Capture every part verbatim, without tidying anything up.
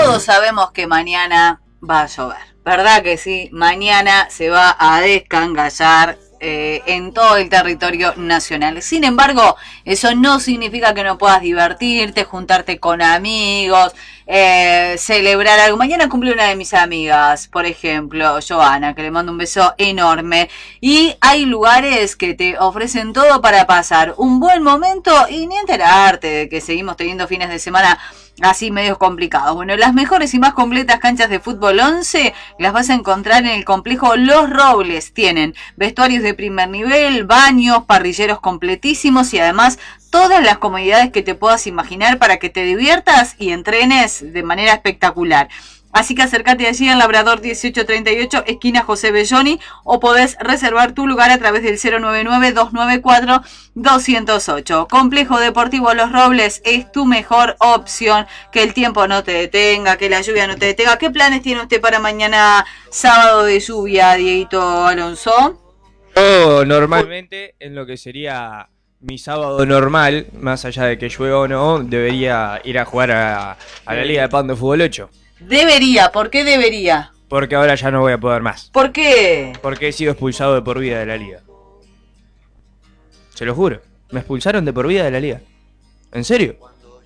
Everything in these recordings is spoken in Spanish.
Todos sabemos que mañana va a llover, ¿verdad que sí? Mañana se va a descangallar eh, en todo el territorio nacional. Sin embargo, eso no significa que no puedas divertirte, juntarte con amigos, eh, celebrar algo. Mañana cumple una de mis amigas, por ejemplo, Joana, que le mando un beso enorme. Y hay lugares que te ofrecen todo para pasar un buen momento y ni enterarte de que seguimos teniendo fines de semana así medios complicados. Bueno, las mejores y más completas canchas de fútbol once las vas a encontrar en el complejo Los Robles. Tienen vestuarios de primer nivel, baños, parrilleros completísimos y además todas las comodidades que te puedas imaginar para que te diviertas y entrenes de manera espectacular. Así que acércate allí en Labrador dieciocho treinta y ocho, esquina José Belloni, o podés reservar tu lugar a través del cero nueve nueve, dos nueve cuatro, dos cero ocho. Complejo Deportivo Los Robles es tu mejor opción. Que el tiempo no te detenga, que la lluvia no te detenga. ¿Qué planes tiene usted para mañana sábado de lluvia, Dieguito Alonso? Yo normalmente en lo que sería mi sábado normal, más allá de que llueva o no, debería ir a jugar a, a la Liga de Pan de Fútbol ocho. Debería, ¿por qué debería? Porque ahora ya no voy a poder más. ¿Por qué? Porque he sido expulsado de por vida de la liga. Se lo juro, me expulsaron de por vida de la liga. ¿En serio?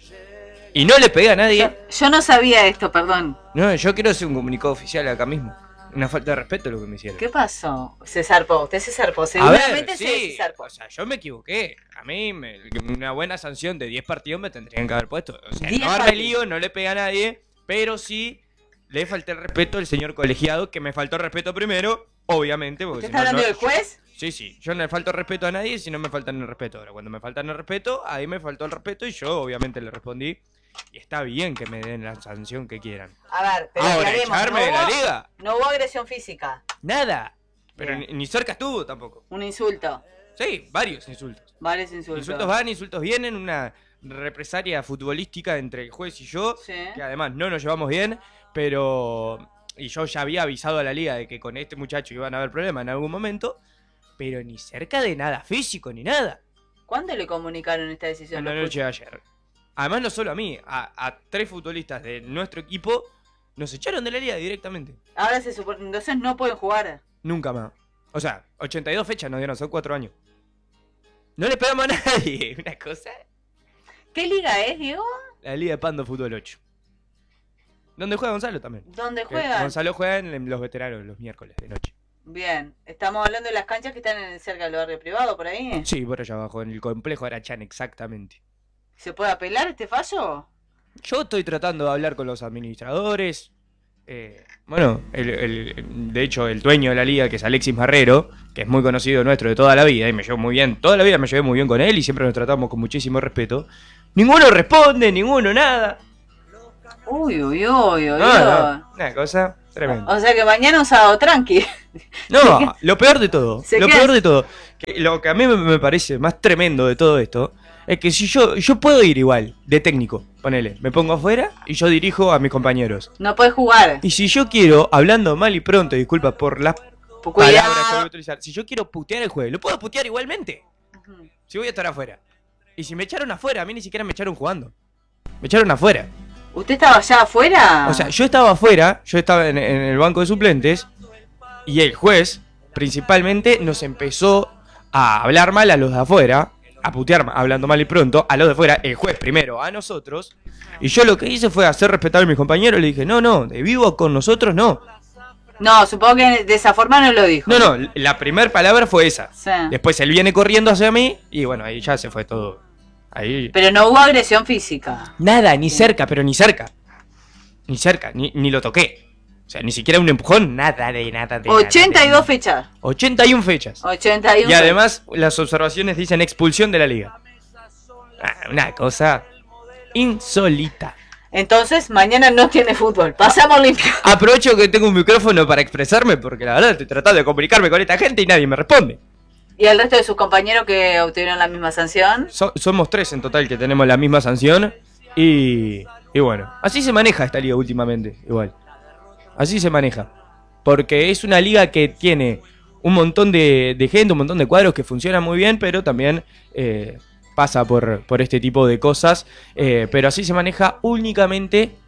Y no le pegué a nadie. Yo, yo no sabía esto, perdón. No, yo quiero hacer un comunicado oficial acá mismo. Una falta de respeto lo que me hicieron. ¿Qué pasó? Se zarpó, usted se zarpó, seguramente ver, sí, se zarpó. O sea, yo me equivoqué. A mí me, una buena sanción de diez partidos me tendrían que haber puesto. O sea, no arme lío, no le pegué a nadie. Pero sí, le falté el respeto al señor colegiado, que me faltó el respeto primero, obviamente. Porque ¿Usted si está no, hablando no, del juez? Yo, sí, sí, yo no le falto respeto a nadie si no me faltan el respeto. Ahora, cuando me faltan el respeto, ahí me faltó el respeto y yo obviamente le respondí. Y está bien que me den la sanción que quieran. A ver, pero ahora, aclaremos, echarme no de la hubo- liga, No hubo agresión física, nada. Pero ni, Bien. ni cerca estuvo tampoco. un insulto, Sí, varios insultos. varios insultos. Insultos van, insultos vienen, una represalia futbolística entre el juez y yo, Sí. que además no nos llevamos bien, pero... Y yo ya había avisado a la liga de que con este muchacho iban a haber problemas en algún momento, pero ni cerca de nada físico ni nada. ¿Cuándo le comunicaron esta decisión? En la los noche de ayer. Además no solo a mí, a, a tres futbolistas de nuestro equipo nos echaron de la liga directamente. jueces? Ahora se supone, entonces no pueden jugar. Nunca más. O sea, ochenta y dos fechas nos dieron, son cuatro años. No le pegamos a nadie, una cosa... ¿Qué liga es, Diego? La Liga de Pando Fútbol ocho. ¿Dónde juega Gonzalo también? ¿Dónde Que juegan? Gonzalo juega en los veteranos los miércoles de noche. Bien, estamos hablando de las canchas que están en, cerca del barrio privado, por ahí. Sí, por allá abajo, en el complejo Arachán, exactamente. ¿Se puede apelar este fallo? Yo estoy tratando de hablar con los administradores. Eh, bueno, el, el- de hecho, el dueño de la liga, que es Alexis Marrero, que es muy conocido nuestro de toda la vida, y me llevo muy bien, toda la vida me llevé muy bien con él y siempre nos tratamos con muchísimo respeto. Ninguno responde, ninguno nada. Uy, uy, uy, uy, No, uy. no, una cosa tremenda. O sea que mañana un sábado tranqui. No, lo peor de todo, Se lo queda- peor de todo, que lo que a mí me- me parece más tremendo de todo esto, es que si yo, yo puedo ir igual, de técnico, ponele, me pongo afuera y yo dirijo a mis compañeros. No puedes jugar. Y si yo quiero, hablando mal y pronto, disculpa por las Cuidado. palabras que voy a utilizar, si yo quiero putear el jueves, lo puedo putear igualmente, Ujú. si voy a estar afuera. Y si me echaron afuera, a mí ni siquiera me echaron jugando, me echaron afuera. ¿Usted estaba allá afuera? O sea, yo estaba afuera, yo estaba en, en el banco de suplentes y el juez, principalmente, nos empezó a hablar mal a los de afuera, a putear, hablando mal y pronto, a los de afuera, el juez primero a nosotros, y yo lo que hice fue hacer respetar a mis compañeros, le dije, no, no, de vivo con nosotros no. No, supongo que de esa forma no lo dijo. No, no, la primera palabra fue esa. Sí. Después él viene corriendo hacia mí y bueno, ahí ya se fue todo. Ahí... Pero no hubo agresión física. Nada, ni cerca, pero ni cerca. Ni cerca, ni, ni lo toqué. O sea, ni siquiera un empujón, nada de nada de ochenta y dos nada de- fechas. ochenta y una fechas. ochenta y uno Y además las observaciones dicen expulsión de la liga. Ah, una cosa insólita. Entonces, mañana no tiene fútbol. Pasamos limpio. Aprovecho que tengo un micrófono para expresarme porque la verdad estoy tratando de comunicarme con esta gente y nadie me responde. ¿Y el resto de sus compañeros que obtuvieron la misma sanción? So- somos tres en total que tenemos la misma sanción y, y bueno, así se maneja esta liga últimamente, igual. Así se maneja. Porque es una liga que tiene un montón de, de gente, un montón de cuadros que funcionan muy bien, pero también eh, pasa por, por este tipo de cosas. Eh, pero así se maneja únicamente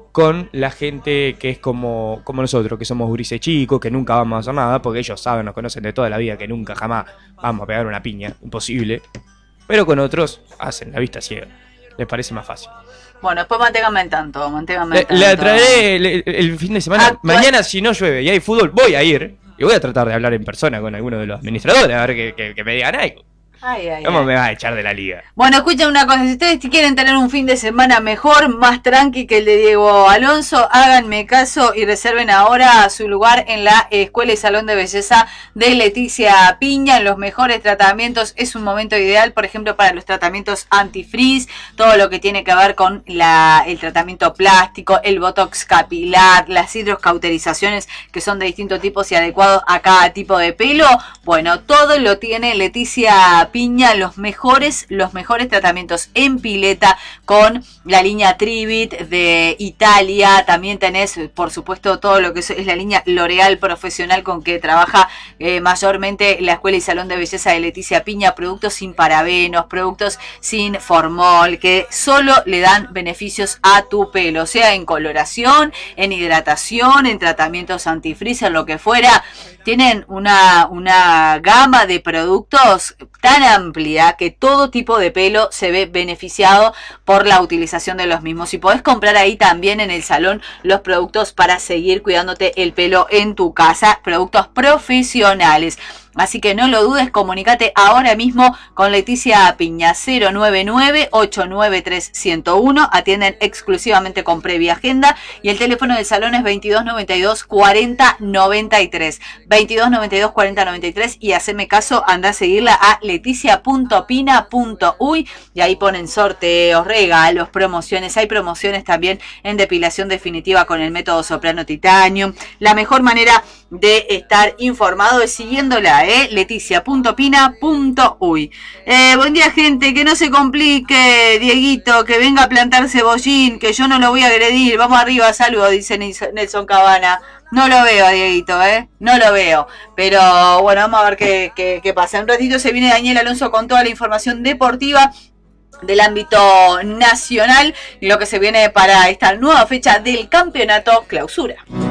poco con la gente que es como, como nosotros, que somos gurises chicos, que nunca vamos a hacer nada, porque ellos saben, nos conocen de toda la vida, que nunca jamás vamos a pegar una piña, imposible. Pero con otros hacen la vista ciega, les parece más fácil. Bueno, después manténganme al tanto, manténganme al tanto. Le, le traeré el, el, el fin de semana. Actual... Mañana, si no llueve y hay fútbol, voy a ir. Y voy a tratar de hablar en persona con alguno de los administradores, a ver que, que, que me digan algo. Ay, ay, ¿Cómo ay. me vas a echar de la liga? Bueno, escuchen una cosa, si ustedes quieren tener un fin de semana mejor, más tranqui que el de Diego Alonso, háganme caso y reserven ahora su lugar en la Escuela y Salón de Belleza de Leticia Piña. En los mejores tratamientos es un momento ideal, por ejemplo, para los tratamientos antifrizz, todo lo que tiene que ver con la, el tratamiento plástico, el botox capilar, las hidrocauterizaciones que son de distintos tipos y adecuados a cada tipo de pelo. Bueno, todo lo tiene Leticia Piña, los mejores, los mejores tratamientos en pileta con la línea Trivit de Italia. También tenés, por supuesto, todo lo que es, es la línea L'Oreal profesional con que trabaja eh, mayormente la Escuela y Salón de Belleza de Leticia Piña. Productos sin parabenos, productos sin formol, que solo le dan beneficios a tu pelo, sea en coloración, en hidratación, en tratamientos antifrizz, en lo que fuera. Tienen una, una gama de productos tan amplia que todo tipo de pelo se ve beneficiado por la utilización de los mismos. Y podés comprar ahí también en el salón los productos para seguir cuidándote el pelo en tu casa, productos profesionales. Así que no lo dudes, comunícate ahora mismo con Leticia Piña, cero nueve nueve, ocho nueve tres, uno cero uno, atienden exclusivamente con previa agenda y el teléfono del salón es veintidós noventa y dos, cuarenta noventa y tres, veintidós noventa y dos, cuarenta noventa y tres, y haceme caso, anda a seguirla a leticia punto pina punto uy y ahí ponen sorteos, regalos, promociones. Hay promociones también en depilación definitiva con el método Soprano Titanium. La mejor manera de estar informado es siguiéndola, ¿eh? leticia punto pina punto uy. Eh, buen día, gente, que no se complique, Dieguito, que venga a plantar cebollín, que yo no lo voy a agredir. Vamos arriba, saludos, dice Nelson Cabana. No lo veo, Dieguito, ¿eh? No lo veo. Pero bueno, vamos a ver qué, qué, qué pasa. En un ratito se viene Daniel Alonso con toda la información deportiva del ámbito nacional y lo que se viene para esta nueva fecha del campeonato Clausura.